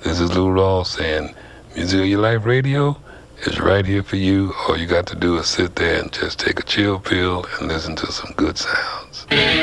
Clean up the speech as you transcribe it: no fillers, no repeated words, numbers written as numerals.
This is Lou Rawls saying, Music of Your Life Radio is right here for you. All you got to do is sit there and just take a chill pill and listen to some good sounds.